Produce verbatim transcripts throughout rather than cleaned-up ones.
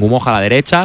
Ngumoja a la derecha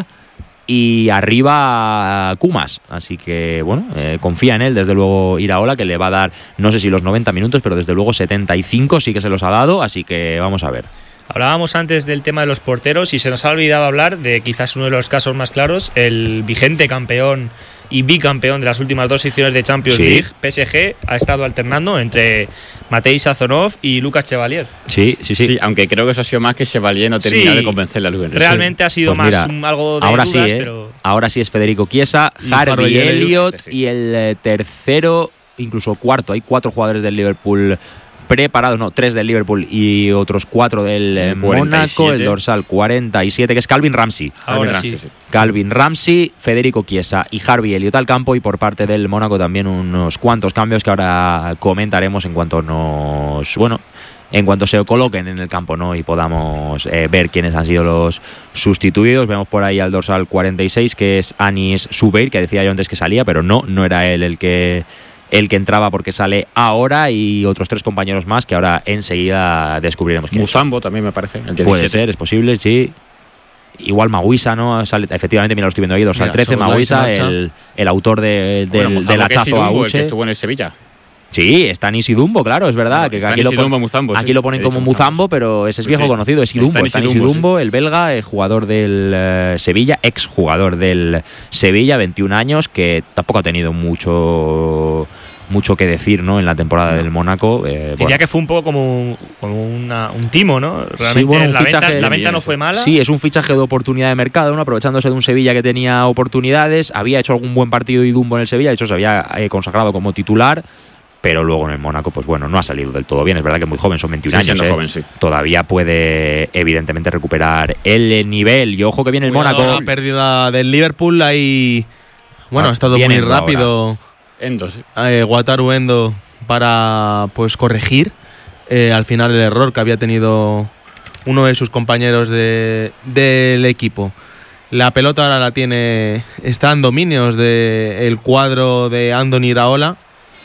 y arriba Kumas. Así que, bueno, eh, confía en él, desde luego, Iraola, que le va a dar, no sé si los noventa minutos, pero desde luego setenta y cinco sí que se los ha dado, así que vamos a ver. Hablábamos antes del tema de los porteros y se nos ha olvidado hablar de quizás uno de los casos más claros, el vigente campeón y bicampeón de las últimas dos ediciones de Champions sí. League, P S G, ha estado alternando entre Matej Sazonov y Lucas Chevalier. Sí, sí, sí, sí. Aunque creo que eso ha sido más que Chevalier no termina sí. de convencerle a Luis Enrique. Realmente ha sido pues más mira, un, algo de ahora dudas, sí, ¿eh? pero... Ahora sí es Federico Chiesa, Harvey Elliott este sí. y el eh, tercero, incluso cuarto. Hay cuatro jugadores del Liverpool preparados, no, tres del Liverpool y otros cuatro del eh, Mónaco, el dorsal cuarenta y siete, que es Calvin Ramsey. Ahora Calvin sí. Ramsey, sí. Calvin Ramsey, Federico Chiesa y Harvey Elliott al campo, y por parte del Mónaco también unos cuantos cambios que ahora comentaremos en cuanto nos, bueno, en cuanto se coloquen en el campo, ¿no? Y podamos eh, ver quiénes han sido los sustituidos. Vemos por ahí al dorsal cuarenta y seis, que es Anis Zubeir, que decía yo antes que salía, pero no, no era él el que el que entraba, porque sale ahora, y otros tres compañeros más que ahora enseguida descubriremos. Muzambo también me parece. El Puede ser, es posible, sí. Igual Maguisa, ¿no? Sale, efectivamente, mira, lo estoy viendo ahí, dorsal trece, Maguisa, el, el autor de, de, bueno, del hachazo a Uche. Que estuvo en el Sevilla. Sí, está Nisi Dumbo, claro, es verdad. No, que está aquí, lo, Dumbo, Muzambo, aquí sí. lo ponen como Muzambo, pero ese es viejo sí. conocido, es Idumbo. Está Nisi Dumbo, sí. el belga, el jugador del eh, Sevilla, ex jugador del Sevilla, veintiún años, que tampoco ha tenido mucho mucho que decir, ¿no? En la temporada no. del Mónaco. Eh, Diría bueno. que fue un poco como un, como una, un timo, ¿no? Realmente sí, bueno, la, fichaje, venta, la venta no fue mala. Sí, es un fichaje de oportunidad de mercado, ¿no? Aprovechándose de un Sevilla que tenía oportunidades, había hecho algún buen partido Idumbo en el Sevilla, de hecho se había eh, consagrado como titular, pero luego en el Mónaco, pues bueno, no ha salido del todo bien. Es verdad que es muy joven, son veintiún sí, años. Eh. Joven, sí. Todavía puede, evidentemente, recuperar el nivel. Y ojo que viene el Mónaco. La pérdida del Liverpool ahí. Bueno, ah, ha estado muy rápido. Ahora. Endo, sí. eh, Wataru Endo para pues corregir eh, al final el error que había tenido uno de sus compañeros de, del equipo. La pelota ahora la tiene, está en dominios del cuadro de Andoni Iraola,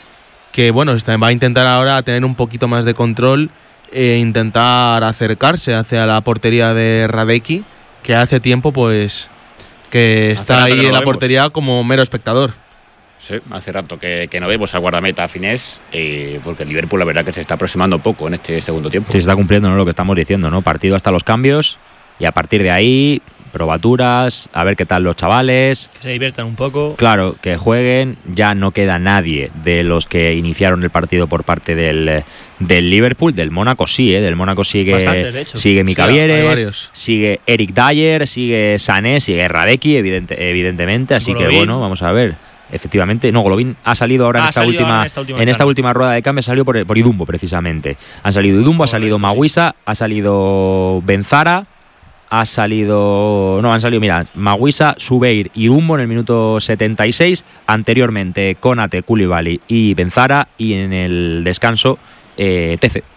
que bueno, está, va a intentar ahora tener un poquito más de control e intentar acercarse hacia la portería de Radecki, que hace tiempo pues que está ahí en la portería como mero espectador. Sí, hace rato que, que no vemos al guardameta finés, eh, porque el Liverpool la verdad que se está aproximando poco en este segundo tiempo. Sí, se está cumpliendo, ¿no? Lo que estamos diciendo, ¿no? Partido hasta los cambios, y a partir de ahí, probaturas, a ver qué tal los chavales. Que se diviertan un poco. Claro, que jueguen. Ya no queda nadie de los que iniciaron el partido por parte del, del Liverpool. Del Mónaco sí, ¿eh? Del Mónaco sigue, Bastantes, de hecho. sigue Mika sí, Bierez, sigue Eric Dyer, sigue Sané, sigue Radecki, evidente, evidentemente. Así Golovin. Que bueno, vamos a ver. Efectivamente, no, Golovin ha salido ahora ah, en, esta última, en esta última en esta última rueda de cambio, ha salido por, por Idumbo precisamente. Han salido Idumbo, Correcto, ha salido Maguisa, sí. ha salido Benzara, ha salido... No, han salido, mira, Maguisa, Zubeir y Idumbo en el minuto setenta y seis, anteriormente Konate, Koulibaly y Benzara, y en el descanso eh, T C.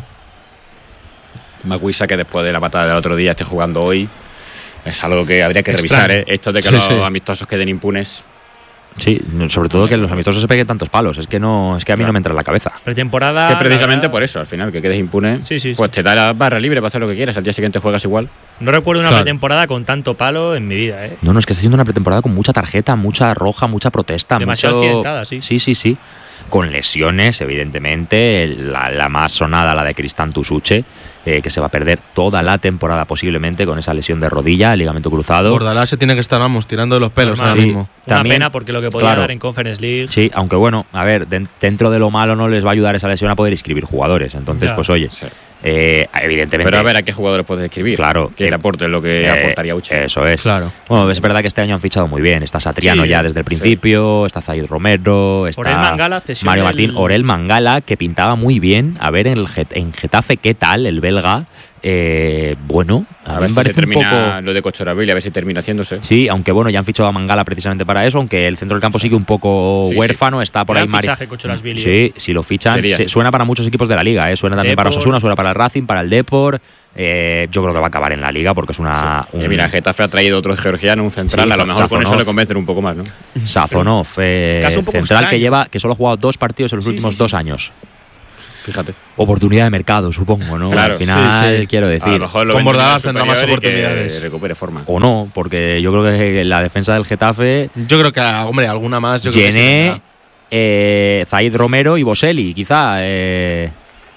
Maguisa, que después de la patada del otro día esté jugando hoy, es algo que habría que Extraño. revisar, ¿eh? Esto de que sí, los sí. amistosos queden impunes. Sí, sobre todo que los amistosos se peguen tantos palos. Es que no, es que a mí claro. no me entra en la cabeza. Pretemporada. Que precisamente por eso, al final, que quedes impune, sí, sí, pues sí. te da la barra libre para hacer lo que quieras. Al día siguiente juegas igual. No recuerdo una claro. pretemporada con tanto palo en mi vida, ¿eh? No, no, es que está siendo una pretemporada con mucha tarjeta, mucha roja, mucha protesta. Demasiado mucho... accidentada, sí. Sí, sí, sí. Con lesiones, evidentemente. La, la más sonada, la de Cristian Tusuche, eh, que se va a perder toda la temporada posiblemente con esa lesión de rodilla, el ligamento cruzado. Bordalás se tiene que estar, vamos, tirando de los pelos Normal, ahora sí. mismo. Una También, pena porque lo que podía claro, dar en Conference League. Sí, aunque bueno, a ver, de, dentro de lo malo no les va a ayudar esa lesión a poder inscribir jugadores. Entonces, ya. pues oye, sí. eh, evidentemente. Pero a ver a qué jugadores puedes escribir. Claro. Que le aporte lo que eh, aportaría Uche. Eso es. Claro. Bueno, es verdad que este año han fichado muy bien. Está Satriano sí, ya desde el principio, sí. está Zaid Romero, está Orel Mangala, cesión Mario del... Martín, Orel Mangala, que pintaba muy bien. A ver en, el, en Getafe qué tal, el belga. Eh, bueno, a, a ver ver me si se parece un termina poco... lo de Cochorabili, a ver si termina haciéndose. Sí, aunque bueno, ya han fichado a Mangala precisamente para eso, aunque el centro del campo sigue un poco sí, huérfano, sí. está por Gran ahí Mario. Sí, si lo fichan, Sería, se, sí. suena para muchos equipos de la liga, ¿eh? Suena también Depor. para Osasuna, suena para el Racing, para el Depor. Eh, yo creo que va a acabar en la liga porque es una... Sí. Un... Y mira, Getafe ha traído otro georgiano, un central, sí, a lo mejor Sazonov. con eso le convencen un poco más, ¿no? Sazonov, eh, central extraño. que lleva que solo ha jugado dos partidos en los sí, últimos sí, sí. dos años. Fíjate. Oportunidad de mercado, supongo, ¿no? Claro, al final, sí, sí. quiero decir. A lo mejor lo con venden Bordalás a tendrá más superior y que oportunidades. recupere forma. O no, porque yo creo que la defensa del Getafe, Yo creo que, hombre, alguna más. Yo creo que sí Gené, tendrá. eh, Zaid Romero y Boselli, quizá. Eh,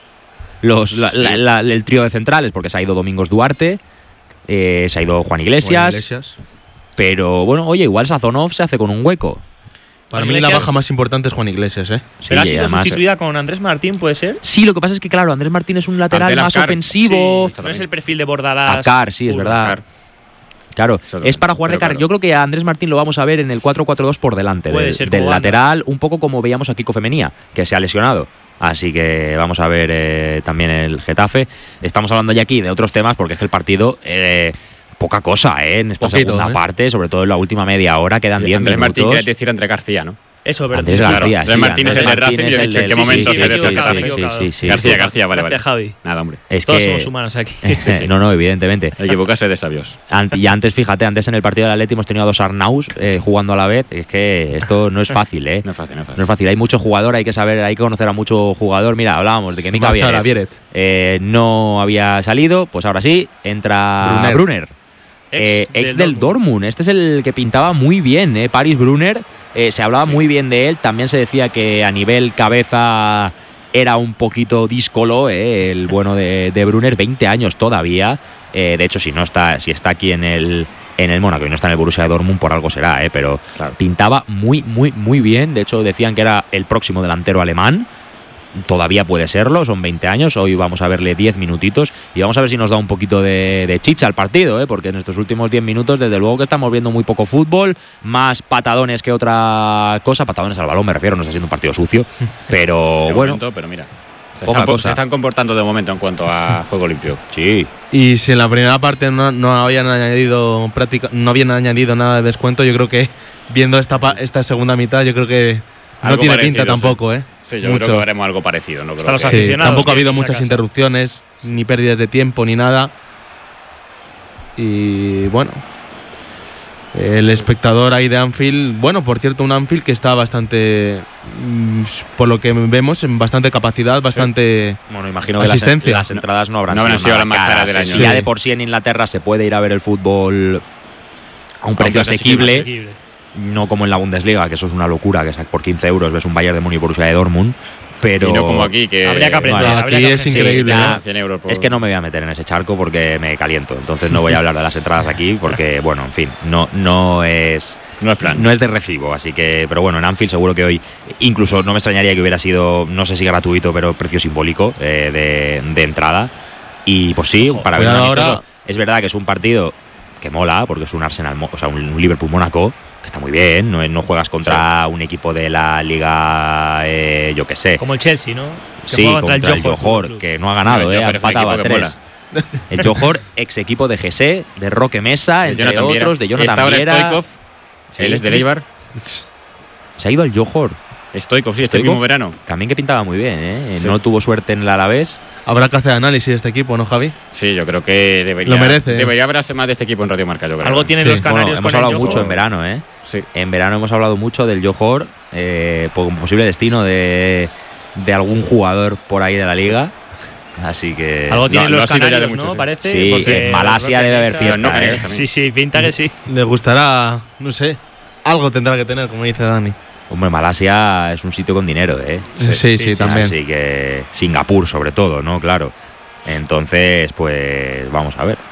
los, la- Sí. la- la- el trío de centrales, porque se ha ido Domingos Duarte, eh, se ha ido Juan Iglesias, Juan Iglesias. pero bueno, oye, igual Sazonov se hace con un hueco. Para Juan mí la Iglesias- baja más importante es Juan Iglesias, ¿eh? Sí, Pero ha y sido además- sustituida con Andrés Martín, ¿puede ser? Sí, lo que pasa es que, claro, Andrés Martín es un lateral Ante más Ascar. ofensivo. Sí, no es el perfil de Bordalás. Acar, sí, es puro. verdad. Acar. Claro, Eso es para jugar de pero cara. claro. Yo creo que a Andrés Martín lo vamos a ver en el cuatro cuatro dos por delante Puede del, ser del como banda. lateral, un poco como veíamos a Kiko Femenía, que se ha lesionado. Así que vamos a ver eh, también el Getafe. Estamos hablando ya aquí de otros temas porque es que el partido, eh, poca cosa, ¿eh? En esta Poquito, segunda ¿eh? parte, sobre todo en la última media hora, quedan diez Andrés minutos. Martín, quieres decir André García, ¿no? Eso, pero Andrés sí, García, claro. sí, Andrés Martín es el de Martín Racing y es yo he el dicho en de- qué sí, momento sí, se sí, desde el sí, Getafe. sí, sí, sí, García, sí. García, vale, vale. Gracias, Javi. Nada, hombre. Es Todos que somos humanos aquí. no, no, evidentemente. Equivocarse de sabios. Ant- Y antes, fíjate, antes en el partido del Atleti hemos tenido a dos Arnaus eh, jugando a la vez. Es que esto no es fácil, ¿eh? No es fácil, no es fácil. No es fácil. Hay mucho jugador, hay que saber, hay que conocer a mucho jugador. Mira, hablábamos de que Se Mika marcha ahora Vieret, Vieret. eh, no había salido, pues ahora sí, entra Brunner. Brunner. Eh, ex, del Dortmund. Este es el que pintaba muy bien, ¿eh? Paris Brunner. Eh, se hablaba Sí. muy bien de él. También se decía que a nivel cabeza era un poquito díscolo, ¿eh? El bueno de, de Brunner. veinte años todavía. Eh, de hecho, si no está, si está aquí en el, en el Mónaco y no está en el Borussia Dortmund, por algo será, ¿eh? Pero Claro. pintaba muy, muy, muy bien. De hecho, decían que era el próximo delantero alemán. Todavía puede serlo, son veinte años. Hoy vamos a verle diez minutitos y vamos a ver si nos da un poquito de, de chicha al partido, ¿eh? Porque en estos últimos diez minutos, desde luego que estamos viendo muy poco fútbol, más patadones que otra cosa. Patadones al balón, me refiero, no está siendo un partido sucio, pero De bueno, momento, pero mira. Se poca están, cosa. se están comportando de momento en cuanto a juego limpio. sí. Y si en la primera parte no, no habían añadido práctica, no habían añadido nada de descuento, yo creo que viendo esta pa- esta segunda mitad, yo creo que no Algo tiene parecido, pinta tampoco, sí. ¿eh? Sí, yo Mucho. creo que haremos algo parecido. No creo Hasta los que- Sí, aficionados tampoco ha quieren habido irse a muchas casa. interrupciones, ni pérdidas de tiempo, ni nada. Y bueno, el espectador ahí de Anfield, bueno, por cierto, un Anfield que está bastante, mm, por lo que vemos, en bastante capacidad, bastante... Bueno, imagino que las, Asistencia. las entradas no habrán No habrán sido nada las más caras del caras. año. Si ya Sí. de por sí en Inglaterra se puede ir a ver el fútbol a un precio precio asequible, Asequible. no como en la Bundesliga, que eso es una locura, que por quince euros ves un Bayern de Múnich y Borussia de Dortmund, pero Y no como aquí, que. Habría que aprender. Vale, habría aquí que es aprender. increíble, ya. ¿no? cien euros por- es que no me voy a meter en ese charco porque me caliento, entonces no voy a hablar de las entradas aquí porque, bueno, en fin, no, no es No es plan. no es de recibo, así que, pero bueno, en Anfield seguro que hoy, incluso no me extrañaría que hubiera sido, no sé si gratuito, pero precio simbólico eh, de, de entrada. Y pues sí, Ojo, para ver un cuidado amistoso. ahora. Es verdad que es un partido que mola, porque es un Arsenal, Mo- o sea, un Liverpool-Mónaco, que está muy bien, no, no juegas contra un equipo de la liga, eh, yo qué sé. Como el Chelsea, ¿no? Que Sí, juega contra el Johor Johor, Football Club. que no ha ganado, No, el eh, ha Johor es un empatado a equipo que tres. El Johor, ex equipo de G S, de Roque Mesa, De entre Jonathan Viera. otros, de Está Jonathan ahora Viera. Stoikov, Sí, él es del Eibar. Se ha ido al Johor. Stoikov, sí, este Stoikov. mismo verano. También que pintaba muy bien, ¿eh? Sí. No tuvo suerte en el Alavés. Habrá que hacer análisis de este equipo, ¿no, Javi? Sí, yo creo que debería. Lo merece, ¿eh? Debería hablarse más de este equipo en Radio Marca, yo creo. Algo tienen Sí. los Bueno, canarios hemos con el hablado mucho Johor. en verano, ¿eh? Sí. En verano hemos hablado mucho del Johor, eh, por un posible destino de, de algún jugador por ahí de la liga. Así que. Algo tienen lo los ha sido ya de canarios, muchos, ¿no? sí. Parece. Sí, porque en Malasia Roque debe haber Mesa- fiesta, no, ¿eh? también. Sí, sí, pinta que sí. Le gustará, no sé, algo tendrá que tener, como dice Dani. Hombre, Malasia es un sitio con dinero, ¿eh? Sí, sí, sí, sí, también. Así que. Singapur, sobre todo, ¿no? Claro. Entonces, pues. Vamos a ver.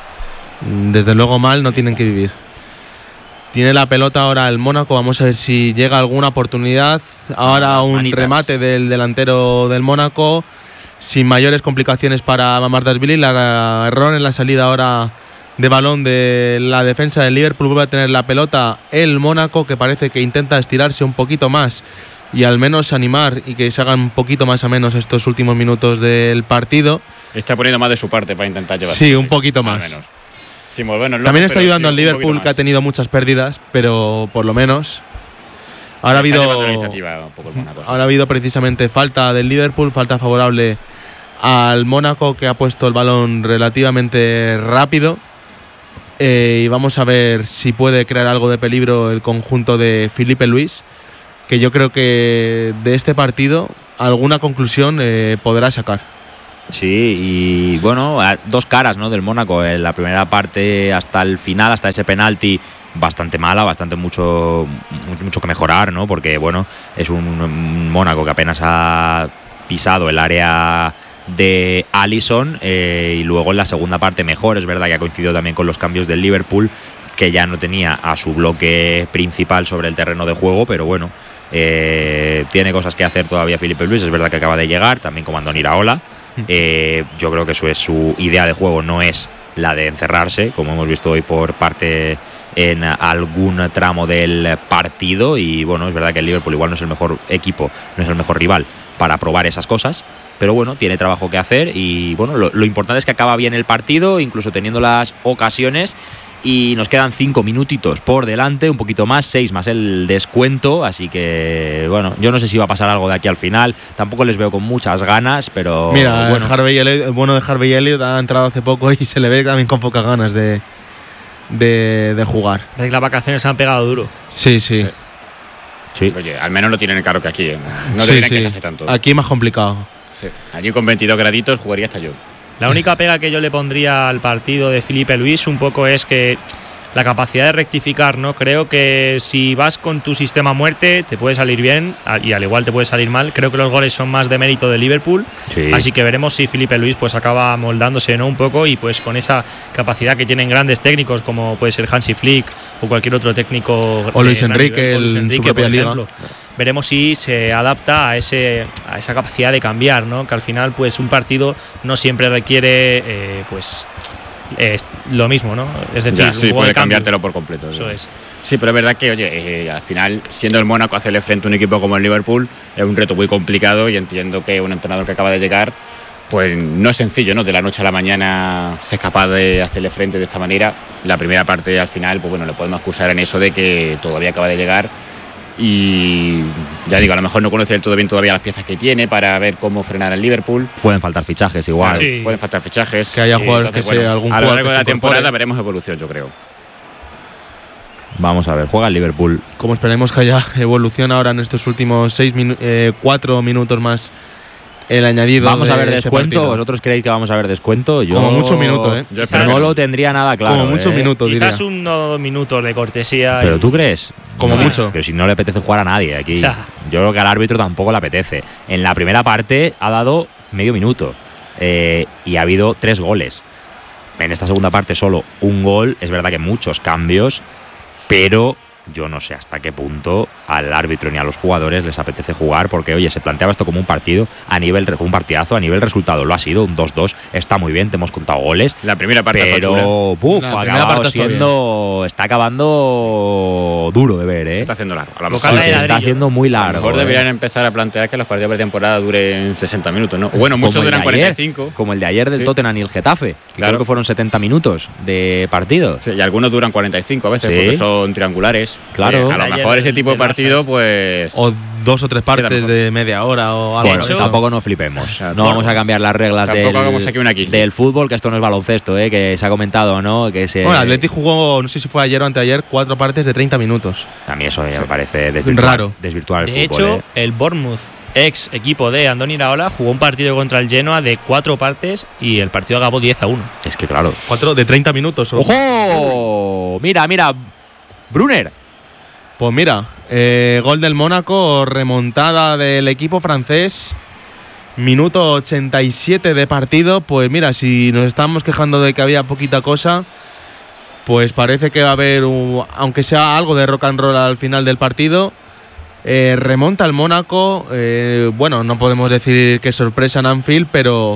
Desde luego mal no tienen que vivir. Tiene la pelota ahora el Mónaco, vamos a ver si llega alguna oportunidad. Ahora un Manitas. remate del delantero del Mónaco, sin mayores complicaciones para Mamardashvili. La error en la salida ahora de balón de la defensa del Liverpool. Vuelve a tener la pelota el Mónaco, que parece que intenta estirarse un poquito más y al menos animar y que se hagan un poquito más a menos estos últimos minutos del partido. Está poniendo más de su parte para intentar llevar. Sí, un poquito más. Sin volvernos locos, También está pero ayudando sí, al un Liverpool, poquito que ha más. tenido muchas pérdidas, pero por lo menos ahora ha Está habido, llevando la iniciativa un poco el Mónaco. ahora ha habido precisamente falta del Liverpool, falta favorable al Mónaco, que ha puesto el balón relativamente rápido. Eh, y vamos a ver si puede crear algo de peligro el conjunto de Filipe Luis, que yo creo que de este partido alguna conclusión eh, podrá sacar. Sí, y bueno, dos caras, ¿no?, del Mónaco. En la primera parte hasta el final, hasta ese penalti, bastante mala, bastante mucho mucho que mejorar, ¿no? Porque bueno, es un Mónaco que apenas ha pisado el área de Alisson, eh, y luego en la segunda parte mejor. Es verdad que ha coincidido también con los cambios del Liverpool, que ya no tenía a su bloque principal sobre el terreno de juego, pero bueno, eh, tiene cosas que hacer todavía Filipe Luis. Es verdad que acaba de llegar, también como Andoni Iraola. Eh, yo creo que eso es su idea de juego, no es la de encerrarse, como hemos visto hoy por parte en algún tramo del partido. Y bueno, es verdad que el Liverpool igual no es el mejor equipo, no es el mejor rival para probar esas cosas, pero bueno, tiene trabajo que hacer. Y bueno, lo, lo importante es que acaba bien el partido, incluso teniendo las ocasiones. Y nos quedan cinco minutitos por delante, un poquito más, seis más el descuento. Así que, bueno, yo no sé si va a pasar algo de aquí al final. Tampoco les veo con muchas ganas, pero mira, bueno. el, Harvey Elliott, el bueno de Harvey Elliott ha entrado hace poco y se le ve también con pocas ganas de, de, de jugar. Parece que las vacaciones se han pegado duro. Sí, sí. sí. Sí. Oye, al menos lo tienen claro que aquí, ¿eh? No sí, deberían sí. quejarse tanto. Aquí más complicado. Sí. Allí con veintidós graditos jugaría hasta yo. La única pega que yo le pondría al partido de Filipe Luis un poco es que la capacidad de rectificar, ¿no? Creo que si vas con tu sistema a muerte te puede salir bien y al igual te puede salir mal. Creo que los goles son más de mérito de Liverpool, sí. Así que veremos si Filipe Luis pues acaba moldándose, ¿no?, un poco, y pues con esa capacidad que tienen grandes técnicos como puede ser Hansi Flick o cualquier otro técnico, o Luis eh, Enrique, o Luis el, Enrique, su propia por liga. ejemplo. Veremos si se adapta a ese a esa capacidad de cambiar, ¿no? Que al final pues un partido no siempre requiere eh, pues es lo mismo, ¿no? Es decir, Ya, un sí, juego puede de cambio. cambiártelo por completo. Eso es. Sí, pero es verdad que, oye, eh, al final, siendo el Mónaco, hacerle frente a un equipo como el Liverpool es un reto muy complicado, y entiendo que un entrenador que acaba de llegar, pues no es sencillo, ¿no? De la noche a la mañana ser capaz de hacerle frente de esta manera. La primera parte, al final, pues bueno, le podemos acusar en eso de que todavía acaba de llegar. Y ya digo, a lo mejor no conoce del todo bien todavía las piezas que tiene para ver cómo frenar al Liverpool. Pueden faltar fichajes igual. Sí. Pueden faltar fichajes. Que haya Y jugadores entonces, que sea bueno, algún a lo jugador largo que de la se temporada incorpore. veremos evolución, yo creo. Vamos a ver, juega el Liverpool. Como esperemos que haya evolución ahora en estos últimos seis minu- eh, cuatro minutos más el añadido. Vamos a de ver este descuento. partido. ¿Vosotros creéis que vamos a ver descuento? Yo, Como mucho minuto, ¿eh? Yo Pero espero no que lo sí. tendría nada claro. Como mucho ¿eh? minuto, diría. Quizás unos dos minutos de cortesía. Pero y- tú crees. Como No, mucho. Pero si no le apetece jugar a nadie aquí. Ya. Yo creo que al árbitro tampoco le apetece. En la primera parte ha dado medio minuto, eh, y ha habido tres goles. En esta segunda parte solo un gol. Es verdad que muchos cambios, pero yo no sé hasta qué punto al árbitro ni a los jugadores les apetece jugar, porque oye, se planteaba esto como un partido a nivel, como un partidazo a nivel resultado. Lo ha sido, un dos dos, está muy bien, te hemos contado goles, La primera parte fue chula. pero buf, La ha primera acabado parte está siendo, está acabando duro de ver, Se ¿eh? está haciendo largo. A lo Boca mejor, Sí, de se está ladrillo. haciendo muy a lo largo. mejor ¿eh? deberían empezar a plantear que los partidos de pretemporada duren sesenta minutos, ¿no? Bueno, Como muchos el duran de cuarenta y ayer, cinco. Como el de ayer del Sí. Tottenham y el Getafe. Claro. Creo que fueron setenta minutos de partido. Sí, y algunos duran cuarenta y cinco a veces, Sí. porque son triangulares. Claro. Eh, a lo Ayer mejor ese del- tipo de del Barça. partido, pues. O dos o tres partes mejor. de media hora o algo Bueno, de eso. tampoco nos flipemos. sea, No tampoco- vamos a cambiar las reglas tampoco del, hagamos aquí una quisla. del fútbol, que esto no es baloncesto, ¿eh? Que se ha comentado, ¿no? Que se, Bueno, el Atleti jugó, no sé si fue ayer o anteayer, cuatro partes de treinta minutos. A mí eso ya me parece desvirtuar, Raro. desvirtuar el De fútbol. hecho, ¿eh? el Bournemouth, ex equipo de Andoni Iraola, jugó un partido contra el Genoa de cuatro partes y el partido acabó diez a uno. Es que claro. Cuatro de treinta minutos. solo. ¡Ojo! Mira, mira. Brunner. Pues mira, eh, gol del Mónaco, remontada del equipo francés. Minuto ochenta y siete de partido. Pues mira, si nos estábamos quejando de que había poquita cosa, pues parece que va a haber, un- aunque sea algo de rock and roll al final del partido. Eh, remonta el Mónaco. eh, bueno, no podemos decir que sorpresa en Anfield, pero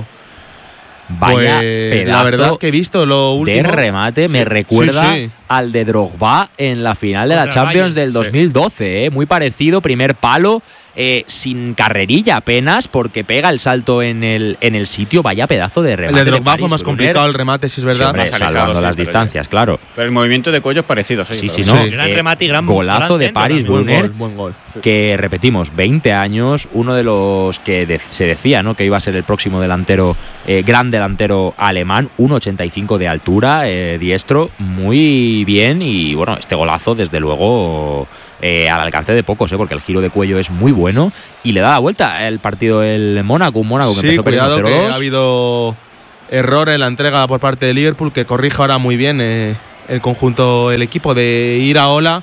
Vaya pues, pedazo la verdad que he visto lo de último. remate. Me Sí, recuerda sí, sí. al de Drogba en la final de la Contra el Champions Bayern, del dos mil doce. ¿eh? Muy parecido, primer palo. Eh, sin carrerilla apenas, porque pega el salto en el, en el sitio. Vaya pedazo de El remate. de Drogba Paris fue más Brunner. complicado el remate, si es Sí, verdad. hombre, Más alejado, salvando sí, las pero distancias, claro. Pero el movimiento de cuello es parecido, sí. Sí, pero sí, sí. no. Sí. Gran Eh, remate y gran golazo gran de centro Paris también. Buen Brunner. gol, buen gol. Que repetimos, veinte años, uno de los que de- se decía, ¿no?, que iba a ser el próximo delantero, eh, gran delantero alemán, uno ochenta y cinco de altura, eh, diestro, muy bien. Y bueno, este golazo desde luego eh, al alcance de pocos, ¿eh? Porque el giro de cuello es muy bueno y le da la vuelta el partido el Mónaco, un Mónaco que sí, empezó perdiendo cuidado cero dos. Que ha habido error en la entrega por parte de Liverpool, que corrige ahora muy bien eh, el conjunto, el equipo de Iraola.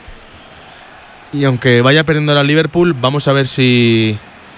Y aunque vaya perdiendo ahora Liverpool, vamos a ver si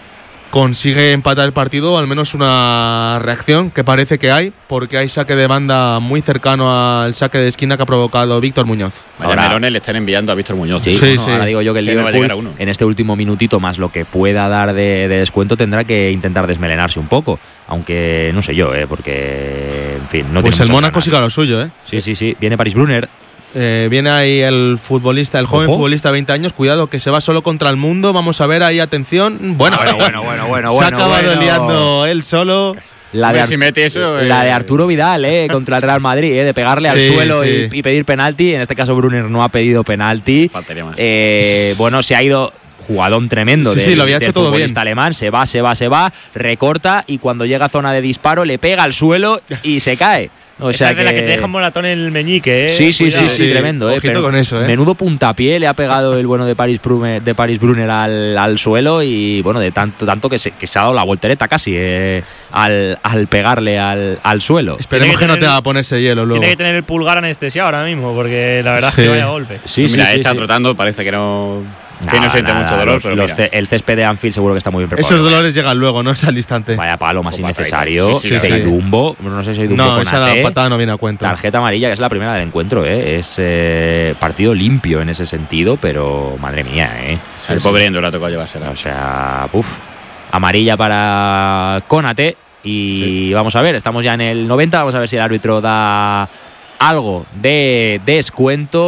consigue empatar el partido, o al menos una reacción que parece que hay, porque hay saque de banda muy cercano al saque de esquina que ha provocado Víctor Muñoz. Vaya Ahora, melones le están enviando a Víctor Muñoz. Sí, ¿eh? sí, Sí, bueno, sí. ahora digo yo que el Que no va a llegar a Liverpool uno. en este último minutito más lo que pueda dar de, de descuento tendrá que intentar desmelenarse un poco, aunque no sé yo, ¿eh? Porque en fin, no Pues tiene el muchas Mónaco ganas. sigue a lo suyo, ¿eh? Sí, sí, sí, viene Paris Brunner. Eh, viene ahí el futbolista, el joven Ojo. futbolista de veinte años, cuidado que se va solo contra el mundo, vamos a ver ahí, atención. Bueno, bueno, bueno, bueno, bueno, se ha bueno, acabado bueno. liando él solo. La de, Hombre, Ar- si mete eso, la eh. de Arturo Vidal, eh, contra el Real Madrid, eh, de pegarle al Sí, suelo sí. y, y pedir penalti. En este caso Brunner no ha pedido penalti. Faltaría más. Eh, bueno, se ha ido jugadón tremendo Sí, del, sí, lo había del hecho todo futbolista bien. alemán. Se va, se va, se va, recorta y cuando llega a zona de disparo le pega al suelo y se cae. O Esa sea es de la que te deja moratón en el meñique, ¿eh? Sí, sí, Cuidado. sí, sí, Sí, tremendo, eh. ojito pero con eso, eh. Menudo puntapié le ha pegado el bueno de Paris Brunner, de Paris Brunner al, al suelo y bueno, de tanto tanto que se, que se ha dado la voltereta casi eh, al, al pegarle al, al suelo. Esperemos Tiene que que, no tener- te va a ponerse hielo luego. Tiene que tener el pulgar anestesiado ahora mismo, porque la verdad Sí. es que vaya golpe. Sí, Mira, sí, sí, está sí. trotando, parece que no, que Nada, no siente nada, mucho dolor, los- pero los mira. ce- el césped de Anfield seguro que está muy bien preparado. Esos dolores llegan luego, no es al instante. Vaya palo más Ojo, innecesario. sí, sí, de sí. Dumbo, no sé si hay Dumbo No, con esa A T. patada no viene a cuento. Tarjeta amarilla, que es la primera del encuentro, ¿eh? Es eh, partido limpio en ese sentido, pero madre mía, ¿eh? El pobre Endo la tocó llevársela. O sea, uff. Amarilla para Konate. Y Sí. vamos a ver, estamos ya en el noventa. Vamos a ver si el árbitro da algo de descuento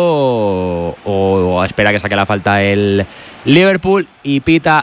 o, o espera que saque la falta el Liverpool y pita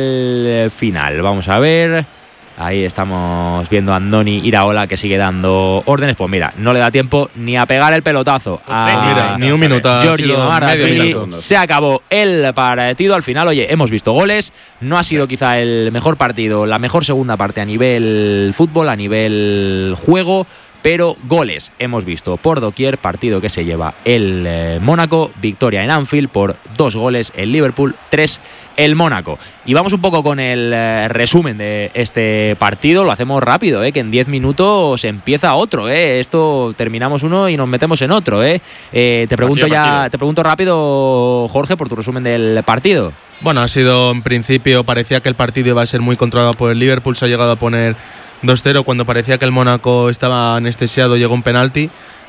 el final. Vamos a ver. Ahí estamos viendo a Andoni Iraola que sigue dando órdenes. Pues mira, no le da tiempo ni a pegar el pelotazo a Mira, ni un minuto. ha Giorgio sido medio Marasvili. minuto. Se acabó el partido. Al final, oye, hemos visto goles. No ha sido quizá el mejor partido, la mejor segunda parte a nivel fútbol, a nivel juego, pero goles hemos visto por doquier. Partido que se lleva el eh, Mónaco, victoria en Anfield por dos goles el Liverpool, tres el Mónaco. Y vamos un poco con el eh, resumen de este partido. Lo hacemos rápido, eh, que en diez minutos empieza otro. Eh. Esto terminamos uno y nos metemos en otro. Eh. Eh, te pregunto Partido, ya, partido. te pregunto rápido, Jorge, por tu resumen del partido. Bueno, ha sido en principio, parecía que el partido iba a ser muy controlado por el Liverpool, se ha llegado a poner dos cero cuando parecía que el Mónaco estaba anestesiado, llegó un penalti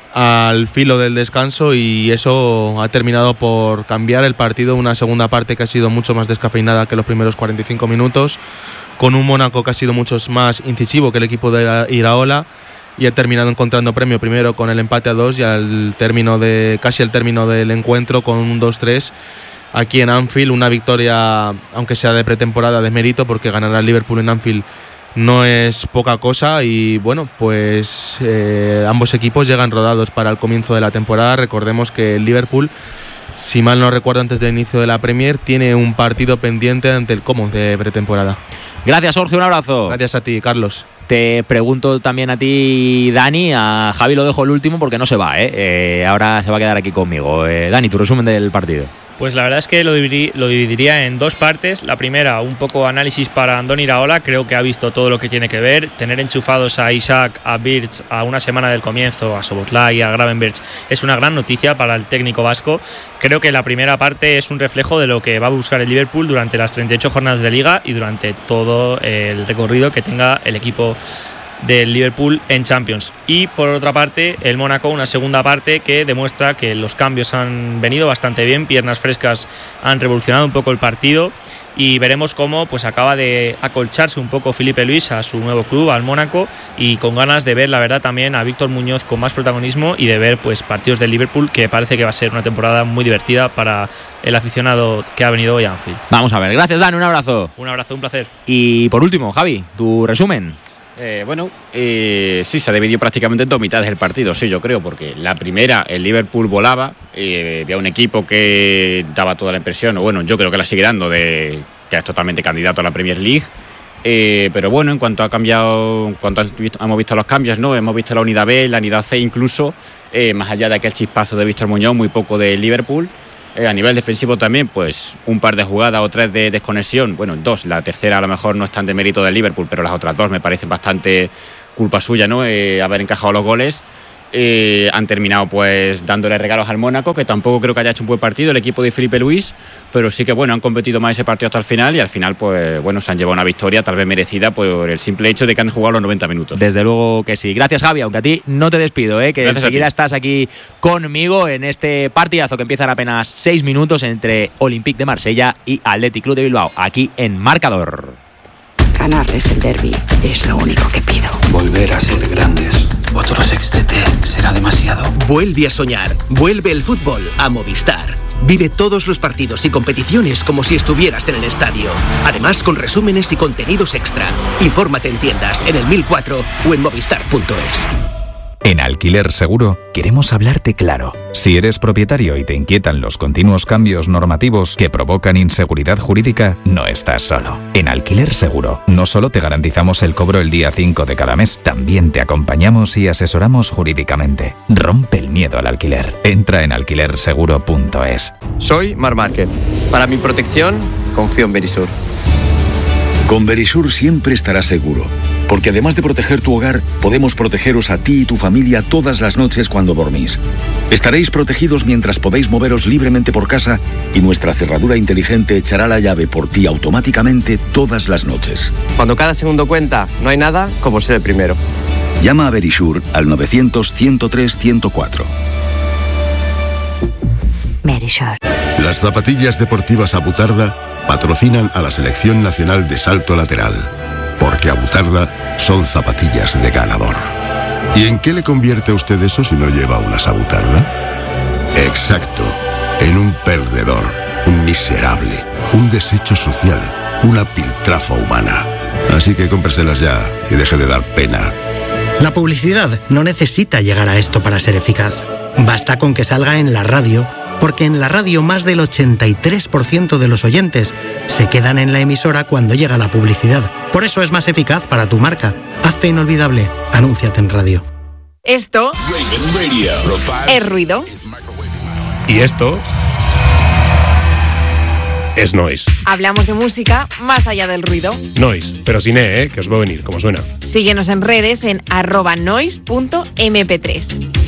al filo del descanso y eso ha terminado por cambiar el partido, una segunda parte que ha sido mucho más descafeinada que los primeros cuarenta y cinco minutos, con un Mónaco que ha sido mucho más incisivo que el equipo de Iraola y ha terminado encontrando premio primero con el empate a dos y al término de casi al término del encuentro con un dos tres aquí en Anfield, una victoria aunque sea de pretemporada de mérito porque ganar al Liverpool en Anfield no es poca cosa y bueno, pues eh, ambos equipos llegan rodados para el comienzo de la temporada. Recordemos que el Liverpool, si mal no recuerdo antes del inicio de la Premier, tiene un partido pendiente ante el Como de pretemporada. Gracias, Jorge, un abrazo. Gracias a ti, Carlos. Te pregunto también a ti, Dani. A Javi lo dejo el último porque no se va, ¿eh? Eh, ahora se va a quedar aquí conmigo. Eh, Dani, tu resumen del partido. Pues la verdad es que lo dividiría, lo dividiría en dos partes. La primera, un poco análisis para Andoni Iraola. Creo que ha visto todo lo que tiene que ver. Tener enchufados a Isaac, a Birch a una semana del comienzo, a Szoboszlai y a Gravenberch es una gran noticia para el técnico vasco. Creo que la primera parte es un reflejo de lo que va a buscar el Liverpool durante las treinta y ocho jornadas de Liga y durante todo el recorrido que tenga el equipo del Liverpool en Champions. Y por otra parte, el Mónaco, una segunda parte que demuestra que los cambios han venido bastante bien, piernas frescas han revolucionado un poco el partido y veremos cómo pues acaba de acolcharse un poco Filipe Luis a su nuevo club, al Mónaco, y con ganas de ver la verdad también a Víctor Muñoz con más protagonismo y de ver pues partidos del Liverpool, que parece que va a ser una temporada muy divertida para el aficionado que ha venido hoy a Anfield. Vamos a ver. Gracias, Dani. Un abrazo. Un abrazo, un placer. Y por último, Javi, tu resumen. Eh, bueno, eh, sí, se ha dividido prácticamente en dos mitades el partido, sí, yo creo, porque la primera, el Liverpool volaba, eh, había un equipo que daba toda la impresión, o bueno, yo creo que la sigue dando, de que es totalmente candidato a la Premier League, eh, pero bueno, en cuanto ha cambiado, en cuanto has visto, hemos visto los cambios, ¿no? Hemos visto la unidad B, la unidad C incluso, eh, más allá de aquel chispazo de Víctor Muñoz, muy poco de Liverpool. Eh, a nivel defensivo también, pues un par de jugadas o tres de desconexión, bueno, dos, la tercera a lo mejor no es tan de mérito del Liverpool, pero las otras dos me parecen bastante culpa suya, ¿no? Eh, haber encajado los goles. Eh, han terminado pues dándole regalos al Mónaco, que tampoco creo que haya hecho un buen partido el equipo de Felipe Luis, pero sí que bueno, han competido más ese partido hasta el final y al final pues bueno, se han llevado una victoria tal vez merecida por el simple hecho de que han jugado los noventa minutos. Desde luego que sí. Gracias, Javi, aunque a ti no te despido, ¿eh? Que Gracias enseguida estás aquí conmigo en este partidazo que empiezan apenas seis minutos entre Olympique de Marsella y Athletic Club de Bilbao, aquí en Marcador. Ganarles el derbi es lo único que pido. Volver a ser grandes. Otro sextete será demasiado. Vuelve a soñar. Vuelve el fútbol a Movistar. Vive todos los partidos y competiciones como si estuvieras en el estadio. Además, con resúmenes y contenidos extra. Infórmate en tiendas, en el mil cuatro o en movistar punto es. En Alquiler Seguro queremos hablarte claro. Si eres propietario y te inquietan los continuos cambios normativos que provocan inseguridad jurídica, no estás solo. En Alquiler Seguro no solo te garantizamos el cobro el día cinco de cada mes, también te acompañamos y asesoramos jurídicamente. Rompe el miedo al alquiler. Entra en alquiler seguro punto es. Soy Mar Márquez. Para mi protección, confío en Verisur. Con Verisur siempre estarás seguro, porque además de proteger tu hogar, podemos protegeros a ti y tu familia todas las noches cuando dormís. Estaréis protegidos mientras podéis moveros libremente por casa y nuestra cerradura inteligente echará la llave por ti automáticamente todas las noches. Cuando cada segundo cuenta, no hay nada como ser el primero. Llama a Verisur al novecientos, ciento tres, ciento cuatro. Verisur. Las zapatillas deportivas Abutarda patrocinan a la Selección Nacional de Salto Lateral, porque Abutarda son zapatillas de ganador. ¿Y en qué le convierte a usted eso si no lleva unas Abutarda? Exacto, en un perdedor, un miserable, un desecho social, una piltrafa humana. Así que cómpreselas ya y deje de dar pena. La publicidad no necesita llegar a esto para ser eficaz. Basta con que salga en la radio, porque en la radio más del ochenta y tres por ciento de los oyentes se quedan en la emisora cuando llega la publicidad. Por eso es más eficaz para tu marca. Hazte inolvidable. Anúnciate en radio. Esto es ruido. Y esto es noise. Hablamos de música más allá del ruido. Noise, pero sin E, ¿eh? Que os va a venir, como suena. Síguenos en redes en arroba noise punto eme pe tres.